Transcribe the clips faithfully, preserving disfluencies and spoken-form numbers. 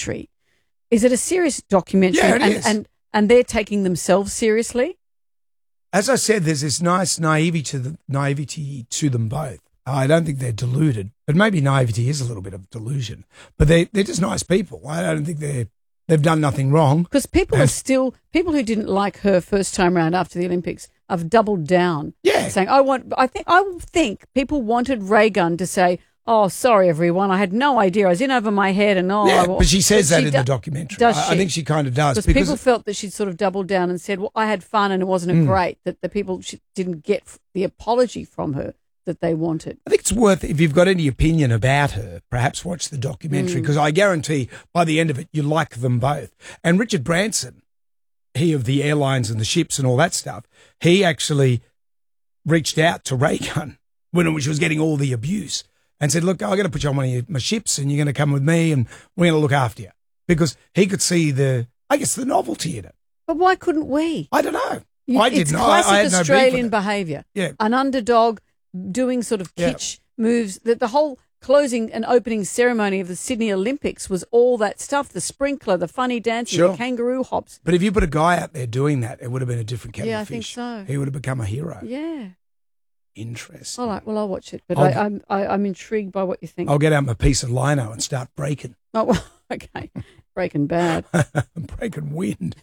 documentary. Is it a serious documentary? Yeah, it and, is. And, and they're taking themselves seriously? As I said, there's this nice naivety to, the, naivety to them both. I don't think they're deluded, but maybe naivety is a little bit of delusion. But they, they're just nice people. I don't think they're, they've done nothing wrong. Because people And- are still, people who didn't like her first time around after the Olympics have doubled down. Yeah. Saying, I want, I think, I think people wanted Ray Gunn to say, oh, sorry, everyone, I had no idea. I was in over my head and oh. Yeah, I, but she says but that she in do- the documentary. Does I, I she? think she kind of does. Because Because people felt that she'd sort of doubled down and said, well, I had fun and it wasn't Mm. a great, that the people sh- didn't get f- the apology from her that they wanted. I think it's worth, if you've got any opinion about her, perhaps watch the documentary, because I guarantee by the end of it, you like them both. And Richard Branson, he of the airlines and the ships and all that stuff, he actually reached out to Ray Gunn when she was getting all the abuse and said, look, I'm going to put you on one of your, my ships and you're going to come with me and we're going to look after you. Because he could see the, I guess, the novelty in it. But why couldn't we? I don't know. You- I it's didn't. I, classic I had no beef with Australian it. behaviour. Yeah. An underdog doing sort of Yeah. kitsch moves. The, the whole closing and opening ceremony of the Sydney Olympics was all that stuff, the sprinkler, the funny dancing, Sure. the kangaroo hops. But if you put a guy out there doing that, it would have been a different kettle Yeah, of I think fish. so. He would have become a hero. Yeah. Interesting. All right, well, I'll watch it. But I'll I, g- I'm, I, I'm intrigued by what you think. I'll get out my piece of lino and start breaking. Oh, well, okay. Breaking Bad. breaking wind.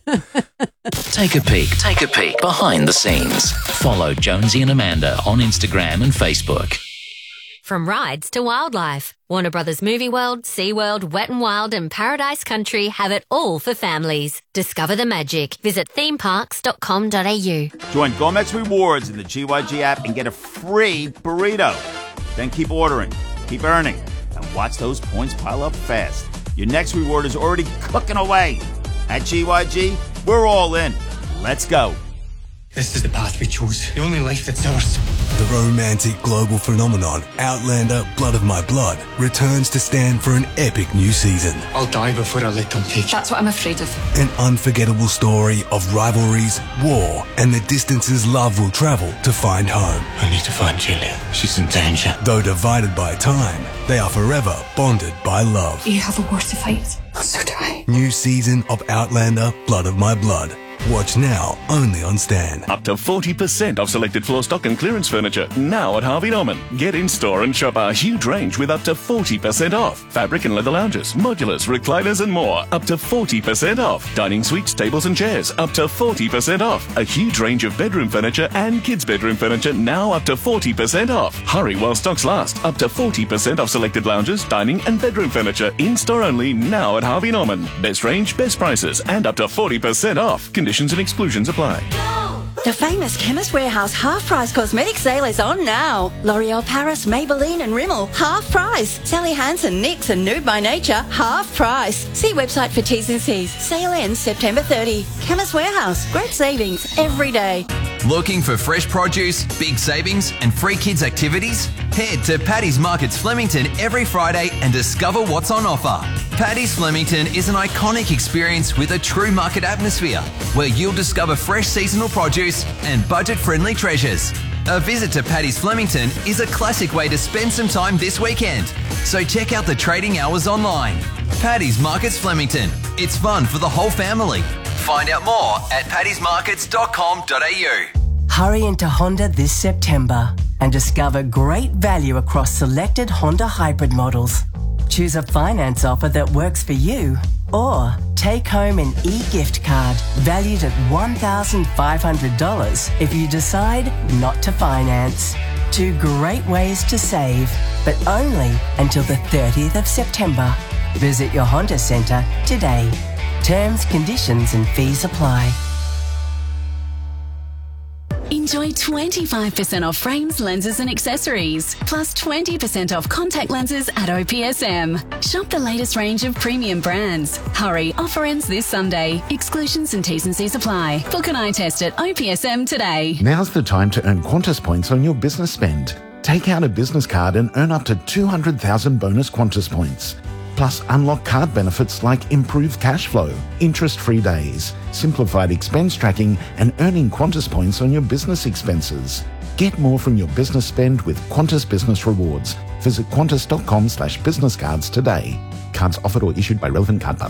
Take a peek. Take a peek behind the scenes. Follow Jonesy and Amanda on Instagram and Facebook. From rides to wildlife, Warner Brothers Movie World, SeaWorld, Wet n Wild and Paradise Country have it all for families. Discover the magic. Visit theme parks dot com dot a u. Join Gomex Rewards in the G Y G app and get a free burrito. Then keep ordering, keep earning, and watch those points pile up fast. Your next reward is already cooking away. At G Y G, we're all in. Let's go. This is the path we chose. The only life that's ours. The romantic global phenomenon, Outlander Blood of My Blood, returns to stand for an epic new season. I'll die before I let them take you. That's what I'm afraid of. An unforgettable story of rivalries, war, and the distances love will travel to find home. I need to find Julia. She's in danger. Though divided by time, they are forever bonded by love. You have a war to fight. So do I. New season of Outlander Blood of My Blood. Watch now, only on Stan. Up to forty percent off selected floor stock and clearance furniture. Now at Harvey Norman. Get in store and shop our huge range with up to forty percent off. Fabric and leather lounges, modulars, recliners and more. Up to forty percent off. Dining suites, tables and chairs. Up to forty percent off. A huge range of bedroom furniture and kids' bedroom furniture. Now up to forty percent off. Hurry while stocks last. Up to forty percent off selected lounges, dining and bedroom furniture. In store only. Now at Harvey Norman. Best range, best prices and up to forty percent off. Conditions and exclusions apply. The famous Chemist Warehouse half-price cosmetic sale is on now. L'Oreal Paris, Maybelline and Rimmel, half price. Sally Hansen, NYX and Nude by Nature, half price. See website for T's and C's. Sale ends September thirtieth. Chemist Warehouse, great savings every day. Looking for fresh produce, big savings and free kids activities? Head to Paddy's Markets Flemington every Friday and discover what's on offer. Paddy's Flemington is an iconic experience with a true market atmosphere where you'll discover fresh seasonal produce and budget-friendly treasures. A visit to Paddy's Flemington is a classic way to spend some time this weekend, so check out the trading hours online. Paddy's Markets Flemington. It's fun for the whole family. Find out more at paddys markets dot com dot a u. Hurry into Honda this September and discover great value across selected Honda hybrid models. Choose a finance offer that works for you or take home an e-gift card valued at one thousand five hundred dollars if you decide not to finance. Two great ways to save, but only until the thirtieth of September. Visit your Honda Centre today. Terms, conditions and fees apply. Enjoy twenty-five percent off frames, lenses and accessories, plus twenty percent off contact lenses at O P S M. Shop the latest range of premium brands. Hurry, offer ends this Sunday. Exclusions and T's and C's apply. Book an eye test at O P S M today. Now's the time to earn Qantas points on your business spend. Take out a business card and earn up to two hundred thousand bonus Qantas points. Plus, unlock card benefits like improved cash flow, interest-free days, simplified expense tracking, and earning Qantas points on your business expenses. Get more from your business spend with Qantas Business Rewards. Visit qantas dot com slash business cards today. Cards offered or issued by relevant card partners.